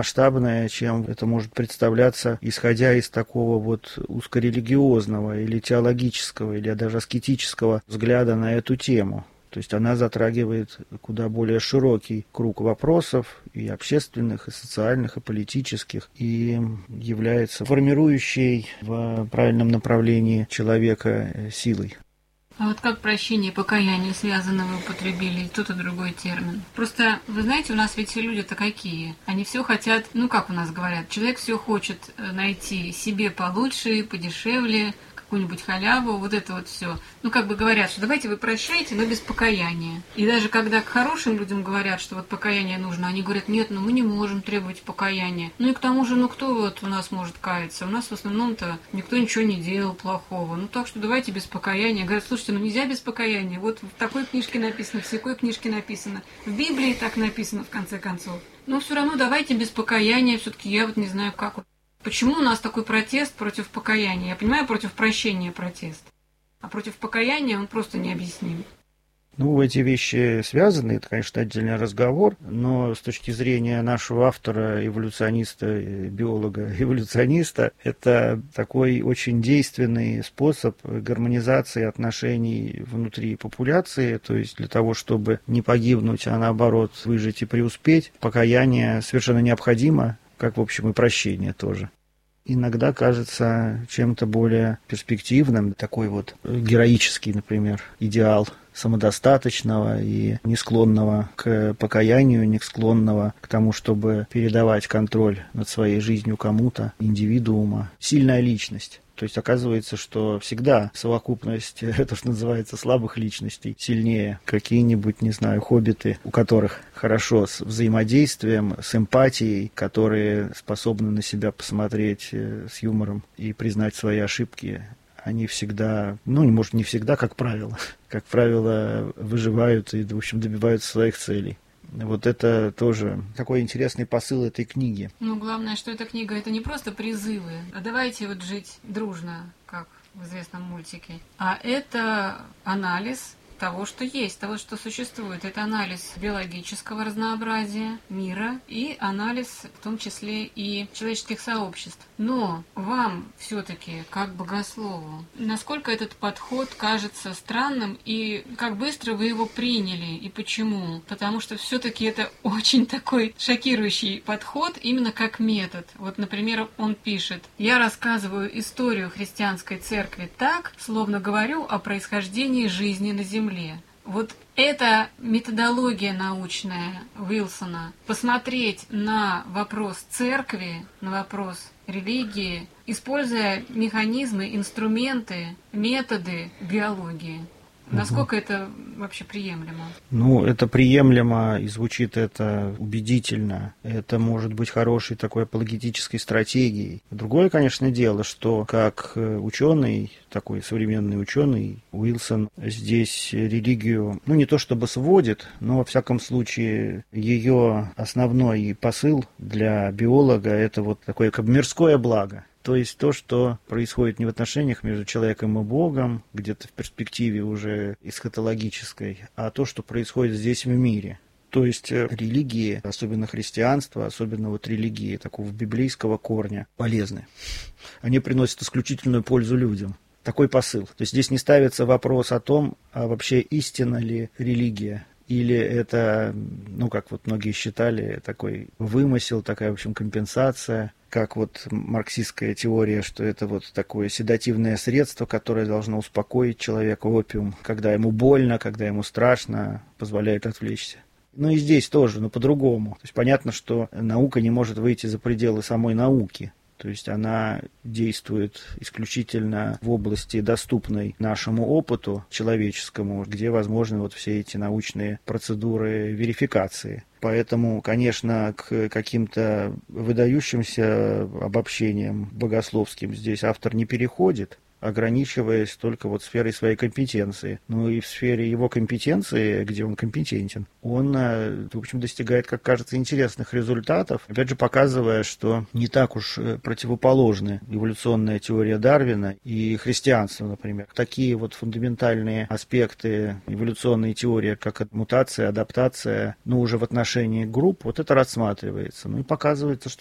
масштабное, чем это может представляться, исходя из такого вот узкорелигиозного или теологического, или даже аскетического взгляда на эту тему. То есть она затрагивает куда более широкий круг вопросов, и общественных, и социальных, и политических, и является формирующей в правильном направлении человека силой. А вот как прощение и покаяние связаны, вы употребили тот и другой термин. Просто, вы знаете, у нас ведь все люди-то какие? Они все хотят, как у нас говорят, человек все хочет найти себе получше, подешевле, какую-нибудь халяву, вот это вот все. Говорят, что давайте вы прощайте, но без покаяния. И даже когда к хорошим людям говорят, что вот покаяние нужно, они говорят, нет, мы не можем требовать покаяния. И к тому же, кто вот у нас может каяться? У нас в основном-то никто ничего не делал плохого. Так что давайте без покаяния. Говорят, слушайте, нельзя без покаяния. Вот в такой книжке написано, в всякой книжке написано. В Библии так написано, в конце концов. Но все равно давайте без покаяния. Все-таки я вот не знаю, как вот. Почему у нас такой протест против покаяния? Я понимаю, против прощения протест, а против покаяния он просто необъясним. Эти вещи связаны, это, конечно, отдельный разговор, но с точки зрения нашего автора, эволюциониста, биолога-эволюциониста, это такой очень действенный способ гармонизации отношений внутри популяции, то есть для того, чтобы не погибнуть, а наоборот выжить и преуспеть, покаяние совершенно необходимо, как, в общем, и прощение тоже. Иногда кажется чем-то более перспективным, такой вот героический, например, идеал самодостаточного и не склонного к покаянию, не склонного к тому, чтобы передавать контроль над своей жизнью кому-то, индивидуума. Сильная личность. То есть оказывается, что всегда совокупность, это что называется, слабых личностей сильнее. Какие-нибудь, не знаю, хоббиты, у которых хорошо с взаимодействием, с эмпатией, которые способны на себя посмотреть с юмором и признать свои ошибки, они всегда, может, не всегда, как правило, выживают и, в общем, добиваются своих целей. Вот это тоже такой интересный посыл этой книги. Главное, что эта книга, это не просто призывы, а давайте вот жить дружно, как в известном мультике, а это анализ того, что есть, того, что существует. Это анализ биологического разнообразия мира и анализ, в том числе, и человеческих сообществ. Но вам все-таки, как богослову, насколько этот подход кажется странным и как быстро вы его приняли и почему? Потому что все-таки это очень такой шокирующий подход именно как метод. Вот, например, он пишет: «Я рассказываю историю христианской церкви так, словно говорю о происхождении жизни на земле». Вот эта методология научная Уилсона, посмотреть на вопрос церкви, на вопрос религии, используя механизмы, инструменты, методы биологии. Насколько это вообще приемлемо? Это приемлемо, и звучит это убедительно. Это может быть хорошей такой апологетической стратегией. Другое, конечно, дело, что как ученый, такой современный ученый, Уилсон здесь религию, не то чтобы сводит, но, во всяком случае, ее основной посыл для биолога – это вот такое как мирское благо. То есть то, что происходит не в отношениях между человеком и Богом, где-то в перспективе уже эсхатологической, а то, что происходит здесь в мире. То есть религии, особенно христианство, особенно вот религии такого библейского корня, полезны. Они приносят исключительную пользу людям. Такой посыл. То есть здесь не ставится вопрос о том, а вообще истинна ли религия. Или это, как вот многие считали, такой вымысел, такая, в общем, компенсация, как вот марксистская теория, что это вот такое седативное средство, которое должно успокоить человека, опиум, когда ему больно, когда ему страшно, позволяет отвлечься. И здесь тоже, но по-другому. То есть понятно, что наука не может выйти за пределы самой науки. То есть она действует исключительно в области, доступной нашему опыту человеческому, где возможны вот все эти научные процедуры верификации. Поэтому, конечно, к каким-то выдающимся обобщениям богословским здесь автор не переходит. ограничиваясь только вот сферой своей компетенции. Ну и в сфере его компетенции, где он компетентен, он, в общем, достигает, как кажется, интересных результатов, опять же показывая, что не так уж противоположны эволюционная теория Дарвина и христианство, например. Такие вот фундаментальные аспекты эволюционной теории, как мутация, адаптация, ну уже в отношении групп, вот это рассматривается. Ну и показывается, что